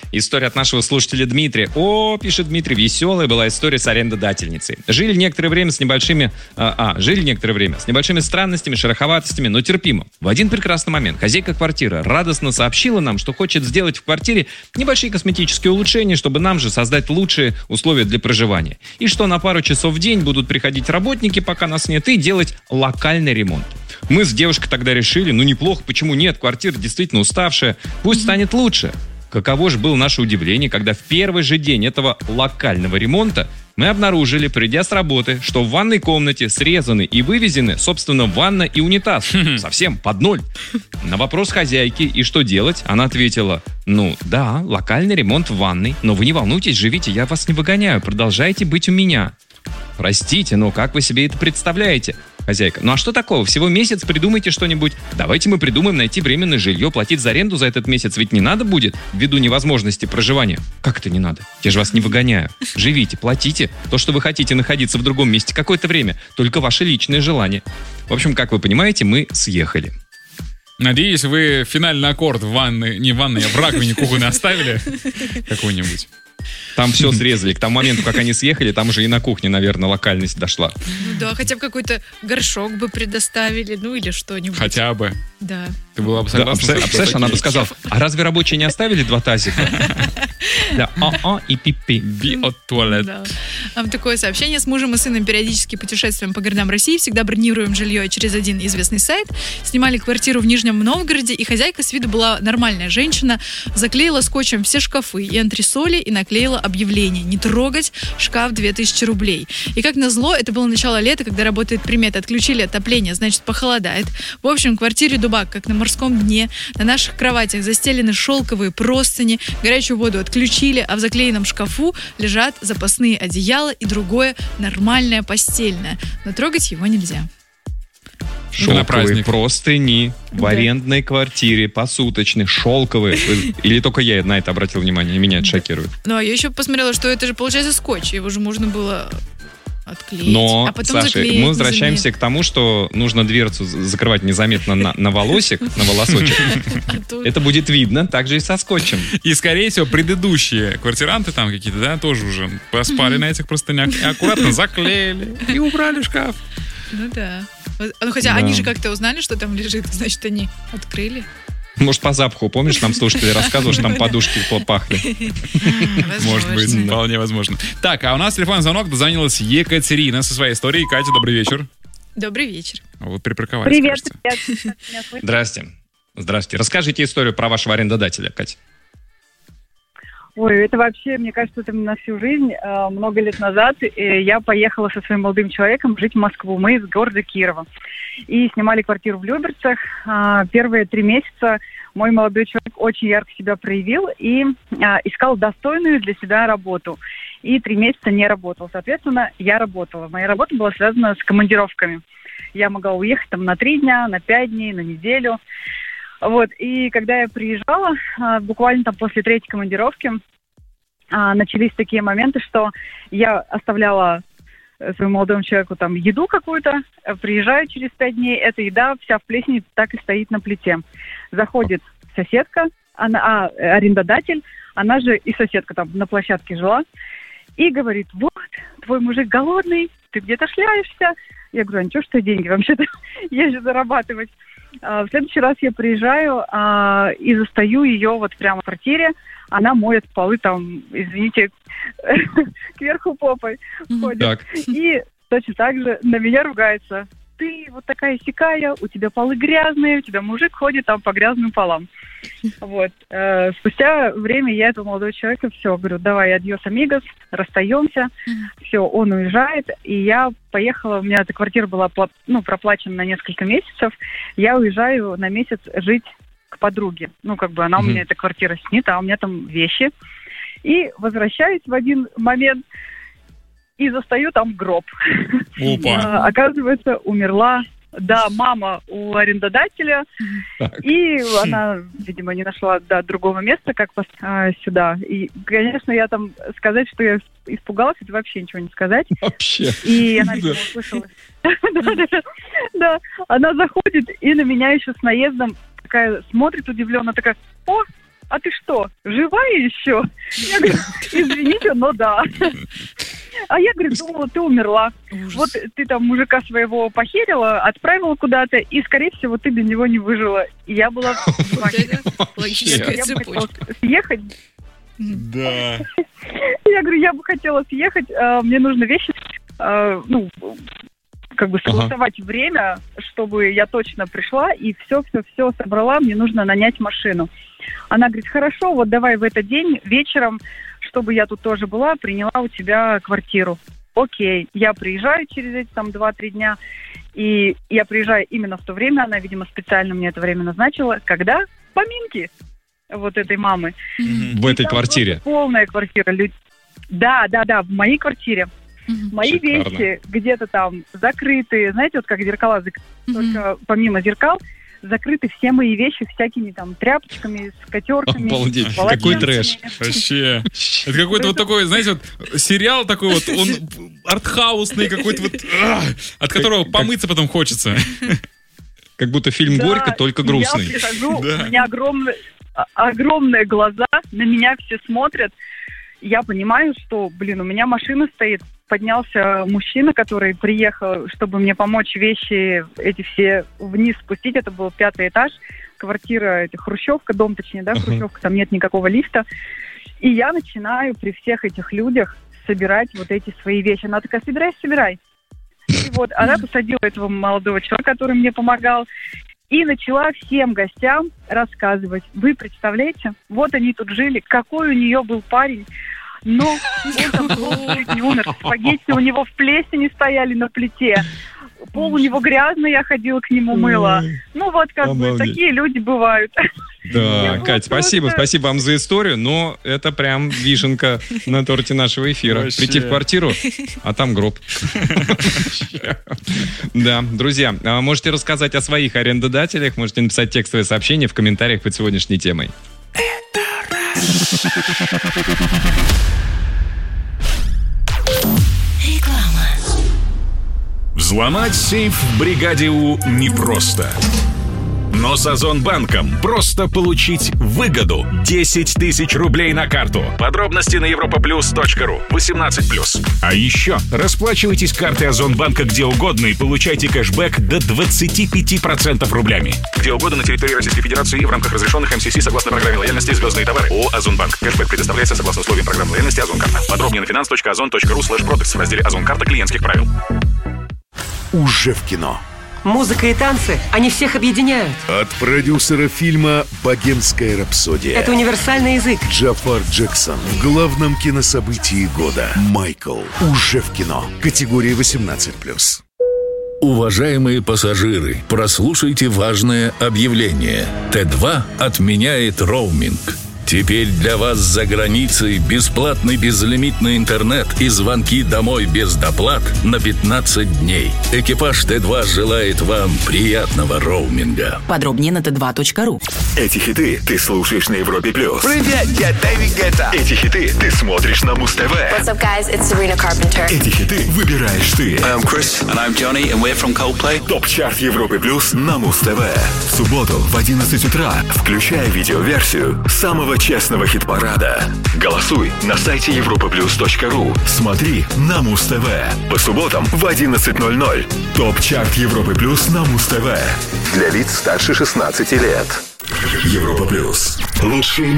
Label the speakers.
Speaker 1: История от нашего слушателя Дмитрия. Пишет Дмитрий, веселая была история с арендодательницей. Жили некоторое время с небольшими странностями, шероховатостями, но терпимо. В один прекрасный момент хозяйка квартиры радостно сообщила нам, что хочет сделать в квартире небольшие косметические улучшения, чтобы нам же создать лучшие условия для проживания. И что на пару часов в день будут приходить работники, пока нас нет, и делать локальный ремонт. Мы с девушкой тогда решили, неплохо, почему нет, квартира действительно уставшая, пусть станет лучше. Каково же было наше удивление, когда в первый же день этого локального ремонта мы обнаружили, придя с работы, что в ванной комнате срезаны и вывезены, собственно, ванна и унитаз. Совсем под ноль. На вопрос хозяйки, и что делать, она ответила, да, локальный ремонт в ванной, но вы не волнуйтесь, живите, я вас не выгоняю, продолжайте быть у меня. Простите, но как вы себе это представляете? Хозяйка, а что такого? Всего месяц, придумайте что-нибудь. Давайте мы придумаем найти временное жилье, платить за аренду за этот месяц ведь не надо будет, ввиду невозможности проживания. Как это не надо? Я же вас не выгоняю. Живите, платите. То, что вы хотите находиться в другом месте какое-то время, только ваше личное желание. В общем, как вы понимаете, мы съехали.
Speaker 2: Надеюсь, вы финальный аккорд в ванной, не в ванной, а в раковине кухонной оставили какой-нибудь.
Speaker 1: Там все срезали. К тому моменту, как они съехали, там уже и на кухне, наверное, локальность дошла.
Speaker 3: Да, хотя бы какой-то горшок бы предоставили, или что-нибудь.
Speaker 2: Хотя бы.
Speaker 3: Да.
Speaker 2: Ты была бы согласна?
Speaker 1: Представляешь, она бы сказала, а разве рабочие не оставили 2 тазика? Да, и пипи.
Speaker 2: Биотуалет.
Speaker 3: Да. Такое сообщение. С мужем и сыном периодически путешествуем по городам России, всегда бронируем жилье через один известный сайт. Снимали квартиру в Нижнем Новгороде, и хозяйка с виду была нормальная женщина, заклеила скотчем все шкафы и антресоли и наклеила объявление: не трогать, шкаф 2000 рублей. И как назло, это было начало лета, когда работает примета: отключили отопление, значит похолодает. В общем, в квартире дубак, как на морском дне. На наших кроватях застелены шелковые простыни, горячую воду отключили, а в заклеенном шкафу лежат запасные одеяла и другое нормальное постельное. Но трогать его нельзя.
Speaker 1: Шелковые простыни в арендной квартире, посуточные, шелковые. Или только я на это обратил внимание, и меня это шокирует.
Speaker 3: Ну, а я еще посмотрела, что это же, получается, скотч. Его же можно было отклеить.
Speaker 1: Но,
Speaker 3: а потом
Speaker 1: Саша, мы возвращаемся к тому, что нужно дверцу закрывать незаметно на волосик, на волосочек. Это будет видно, также и со скотчем.
Speaker 2: И, скорее всего, предыдущие квартиранты там какие-то, да, тоже уже поспали на этих простынях и аккуратно заклеили и убрали шкаф.
Speaker 3: Ну да. Ну хотя они же как-то узнали, что там лежит, значит, они открыли.
Speaker 1: Может, по запаху, помнишь, нам слушатели рассказывали, что там подушки пахли.
Speaker 2: Может быть, вполне возможно. Так, а у нас телефонный звонок, дозвонилась Екатерина со своей историей. Катя, добрый вечер.
Speaker 3: Добрый вечер.
Speaker 2: Вы припарковались, кажется.
Speaker 4: Привет.
Speaker 1: Здрасте. Расскажите историю про вашего арендодателя, Катя.
Speaker 4: Ой, это вообще, мне кажется, это на всю жизнь. Много лет назад я поехала со своим молодым человеком жить в Москву. Мы из города Кирова. И снимали квартиру в Люберцах. Первые 3 месяца мой молодой человек очень ярко себя проявил и искал достойную для себя работу. И 3 месяца не работал. Соответственно, я работала. Моя работа была связана с командировками. Я могла уехать там на 3 дня, на 5 дней, на неделю. Вот, и когда я приезжала, буквально там после 3-й командировки, начались такие моменты, что я оставляла своему молодому человеку там еду какую-то, приезжаю через 5 дней, эта еда вся в плесени так и стоит на плите. Заходит соседка, арендодатель, она же и соседка там на площадке жила, и говорит: вот, твой мужик голодный, ты где-то шляешься. Я говорю: а ничего, что деньги, вообще-то езжу зарабатывать. В следующий раз я приезжаю и застаю ее вот прямо в квартире. Она моет полы там, извините, кверху попой ходит. Так. И точно так же на меня ругается: ты вот такая сякая, у тебя полы грязные, у тебя мужик ходит там по грязным полам. Вот. Спустя время я этого молодого человека все говорю: давай, адьос, амигос, расстаемся. Все, он уезжает, и я поехала, у меня эта квартира была проплачена на несколько месяцев. Я уезжаю на месяц жить к подруге. Она у меня, эта квартира снята, а у меня там вещи. И возвращаюсь в один момент и застаю там гроб. Оказывается, умерла, мама у арендодателя. Так. И она, видимо, не нашла другого места, как сюда. И, конечно, я там сказать, что я испугалась, это вообще ничего не сказать.
Speaker 1: Вообще.
Speaker 4: И она, видимо, услышала. Да, она заходит и на меня еще с наездом такая смотрит удивленно, такая: о, а ты что, живая еще? Я говорю, извините, но да. А я, говорю, думала, ты умерла.
Speaker 3: Ужас.
Speaker 4: Вот ты там мужика своего похерила, отправила куда-то, и, скорее всего, ты без него не выжила. И я была в
Speaker 3: Вот
Speaker 4: шоке.
Speaker 3: это логическая
Speaker 4: Я бы хотела
Speaker 3: цепочка.
Speaker 4: съехать.
Speaker 2: Да.
Speaker 4: Я говорю, я бы хотела съехать, мне нужно вещи, согласовать время, чтобы я точно пришла и все собрала, мне нужно нанять машину. Она говорит, хорошо, вот давай в этот день вечером, чтобы я тут тоже была, приняла у тебя квартиру. Окей, я приезжаю через эти 2-3 дня, и я приезжаю именно в то время, она, видимо, специально мне это время назначила, когда поминки вот этой мамы.
Speaker 1: В этой квартире.
Speaker 4: Полная квартира. Да, в моей квартире. Мои
Speaker 1: Шикарно.
Speaker 4: вещи где-то там закрыты, знаете, вот как зеркала, только помимо зеркал, закрыты все мои вещи всякими там тряпочками, скатерками.
Speaker 1: Обалдеть,
Speaker 4: полотенцами.
Speaker 1: какой трэш.
Speaker 2: Вообще. Это какой-то вот такой, знаете, вот сериал такой вот, он артхаусный какой-то вот, от которого помыться потом хочется.
Speaker 1: Как будто фильм
Speaker 4: Да,
Speaker 1: «Горько», только грустный.
Speaker 4: Я прихожу,
Speaker 2: Да.
Speaker 4: у меня огромные глаза, на меня все смотрят. Я понимаю, что, у меня машина стоит. Поднялся мужчина, который приехал, чтобы мне помочь вещи эти все вниз спустить. Это был 5-й этаж, квартира, это хрущевка, дом точнее, да, хрущевка, там нет никакого лифта. И я начинаю при всех этих людях собирать вот эти свои вещи. Она такая, собирай. И вот она посадила этого молодого человека, который мне помогал, и начала всем гостям рассказывать. Вы представляете, вот они тут жили, какой у нее был парень, но он там долго жить не умер. Спагетти у него в плесени стояли на плите. Пол у него грязный, я ходила к нему мыла. Ну вот
Speaker 1: Обалдеть.
Speaker 4: такие люди бывают.
Speaker 1: Да,
Speaker 4: Я
Speaker 1: Кать,
Speaker 4: просто-
Speaker 1: спасибо вам за историю, но это прям вишенка на торте нашего эфира.
Speaker 2: Вообще.
Speaker 1: Прийти в квартиру, а там гроб. Да, друзья, можете рассказать о своих арендодателях, можете написать текстовое сообщение в комментариях под сегодняшней темой.
Speaker 5: Взломать сейф в бригаде У непросто. Но с Озонбанком просто получить выгоду. 10 тысяч рублей на карту. Подробности на europaplus.ru. 18+. А еще расплачивайтесь картой Озонбанка где угодно и получайте кэшбэк до 25% рублями. Где угодно на территории Российской Федерации и в рамках разрешенных МСС согласно программе лояльности «Звездные товары». ООО «Озонбанк». Кэшбэк предоставляется согласно условиям программы лояльности «Озонкарта». Подробнее на finance.ozon.ru/products в разделе «Озонкарта. Клиентских правил».
Speaker 6: Уже в кино.
Speaker 7: Музыка и танцы, они всех объединяют.
Speaker 6: От продюсера фильма «Богемская рапсодия»
Speaker 7: Это универсальный язык.
Speaker 6: Джафар Джексон в главном кинособытии года. Майкл. Уже в кино. Категория 18+.
Speaker 8: Уважаемые пассажиры, прослушайте важное объявление. Т2 отменяет роуминг. Теперь для вас за границей бесплатный безлимитный интернет и звонки домой без доплат на 15 дней. Экипаж Т2 желает вам приятного роуминга.
Speaker 7: Подробнее на t2.ru.
Speaker 9: Эти хиты ты слушаешь на Европе+.
Speaker 10: Привет, я Дэвид Гетта.
Speaker 9: Эти хиты ты смотришь на Муз-ТВ.
Speaker 11: What's up, guys? It's Sabrina Carpenter.
Speaker 9: Эти хиты выбираешь ты.
Speaker 10: I'm Chris. And I'm Johnny, and we're from Coldplay.
Speaker 9: ТОП-чарт Европы Плюс на Муз-ТВ. В субботу в 11 утра включай видеоверсию самого честного хит-парада. Голосуй на сайте europaplus.ru. Смотри на Муз-ТВ. По субботам в 11:00. ТОП-чарт Европы Плюс на Муз-ТВ. Для лиц старше 16 лет. Европа Плюс. Лучшие